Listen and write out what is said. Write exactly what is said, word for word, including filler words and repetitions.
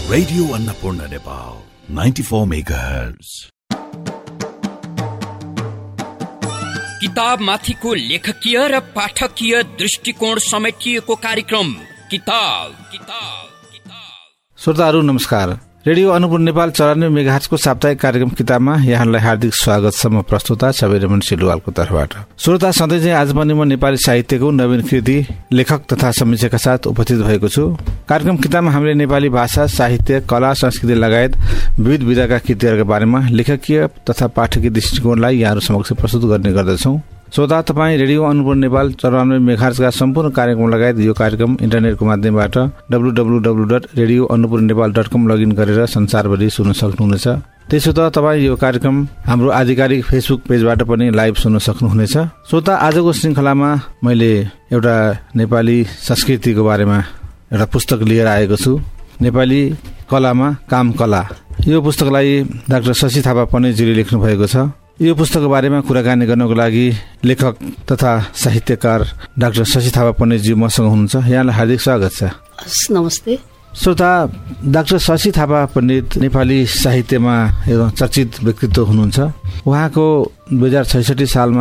Radio Annapurna Nepal ninety four megahertz. किताब माथिको लेखकीय र पाठकीय दृष्टिकोण समेटिएको कार्यक्रम किताब किताब किताब। श्रोताहरू नमस्कार। रेडियो अन्नपूर्ण नेपाल चौरानब्बे मेगाहर्जको साप्ताहिक कार्यक्रम किताबमा यहाँलाई हार्दिक स्वागत छ। म प्रस्तुता छवि रमन सिलवालको तर्फबाट। श्रोता सधैँ चाहिँ आज पनि म नेपाली साहित्यको नवीन कृति लेखक तथा समीक्षकका साथ उपस्थित भएको छु। कार्यक्रम किताबमा हामीले नेपाली भाषा, साहित्य, कला, संस्कृति लगायत विविध विधाका कृतिहरूका बारेमा लेखकीय तथा पाठकीय दृष्टिकोणलाई यहाँहरू समक्ष प्रस्तुत गर्ने गर्दछौँ। श्रोता, तपाईँ रेडियो अन्नपूर्ण नेपाल चौरानब्बे मेगाहर्जका सम्पूर्ण कार्यक्रम लगायत यो कार्यक्रम इन्टरनेटको माध्यमबाट W W W dot radio Annapurna Nepal dot com login गरेर संसारभरि सुन्न सक्नुहुनेछ। त्यसो त तपाईँ यो कार्यक्रम हाम्रो आधिकारिक फेसबुक पेजबाट पनि लाइभ सुन्न सक्नुहुनेछ। श्रोता, आजको श्रृङ्खलामा मैले एउटा नेपाली संस्कृतिको बारेमा एउटा पुस्तक लिएर आएको छु। नेपाली कलामा काम कला। यो पुस्तकलाई डाक्टर शशि थापा पण्डितजीले लेख्नु भएको छ। यो पुस्तकको बारेमा कुराकानी गर्नको लागि लेखक तथा साहित्यकार डाक्टर शशि थापा पण्डितजी मसँग हुनुहुन्छ। यहाँलाई हार्दिक स्वागत छ। नमस्ते। श्रोता, डाक्टर शशि थापा पण्डित नेपाली साहित्यमा एकदम चर्चित व्यक्तित्व हुनुहुन्छ। उहाँको दुई हजार छैसठी सालमा